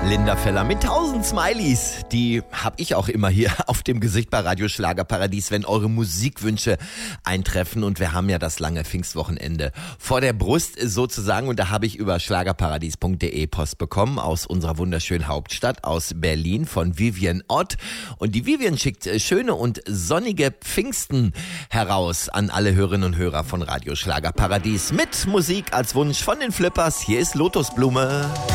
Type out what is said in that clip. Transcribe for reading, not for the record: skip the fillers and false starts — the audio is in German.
Linda Feller mit 1000 Smileys. Die habe ich auch immer hier auf dem Gesicht bei Radio Schlagerparadies, wenn eure Musikwünsche eintreffen. Und wir haben ja das lange Pfingstwochenende vor der Brust sozusagen. Und da habe ich über schlagerparadies.de Post bekommen aus unserer wunderschönen Hauptstadt, aus Berlin, von Vivian Ott. Und die Vivian schickt schöne und sonnige Pfingsten heraus an alle Hörerinnen und Hörer von Radio Schlagerparadies mit Musik als Wunsch von den Flippers. Hier ist Lotusblume.